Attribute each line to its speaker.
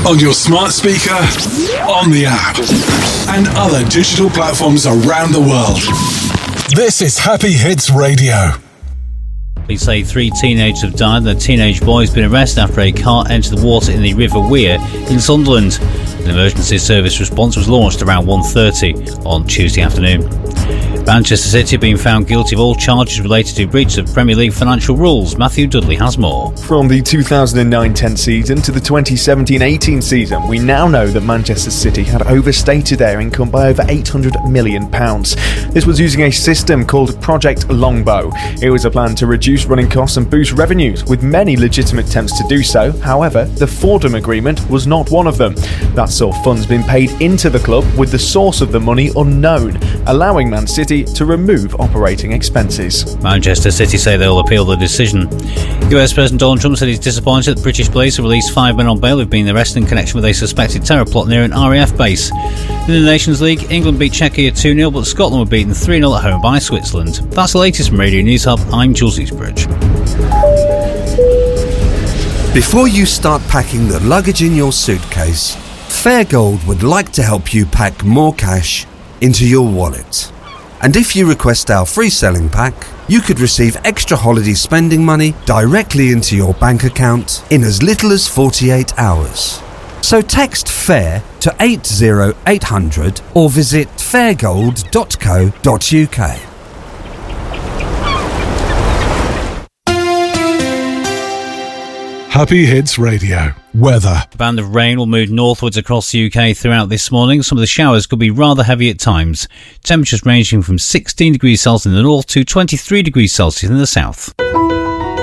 Speaker 1: On your smart speaker, on the app, and other digital platforms around the world. This is Happy Hits Radio.
Speaker 2: Police say 3 teenagers have died and a teenage boy has been arrested after a car entered the water in the River Wear in Sunderland. An emergency service response was launched around 1:30 on Tuesday afternoon. Manchester City have been found guilty of all charges related to breach of Premier League financial rules. Matthew Dudley has more.
Speaker 3: From the 2009-10 season to the 2017-18 season, we now know that Manchester City had overstated their income by over £800 million. This was using a system called Project Longbow. It was a plan to reduce running costs and boost revenues, with many legitimate attempts to do so. However, the Fordham Agreement was not one of them. That saw funds being paid into the club with the source of the money unknown, allowing Man City to remove operating expenses.
Speaker 2: Manchester City say they'll appeal the decision. US President Donald Trump said he's disappointed that British police have released 5 men on bail who've been arrested in connection with a suspected terror plot near an RAF base. In the Nations League, England beat Czechia 2-0, but Scotland were beaten 3-0 at home by Switzerland. That's the latest from Radio News Hub. I'm Jules Eastbridge.
Speaker 4: Before you start packing the luggage in your suitcase, Fairgold would like to help you pack more cash into your wallet. And if you request our free selling pack, you could receive extra holiday spending money directly into your bank account in as little as 48 hours. So text FAIR to 80800 or visit fairgold.co.uk.
Speaker 1: Happy Hits Radio. Weather.
Speaker 2: A band of rain will move northwards across the UK throughout this morning. Some of the showers could be rather heavy at times. Temperatures ranging from 16 degrees Celsius in the north to 23 degrees Celsius in the south.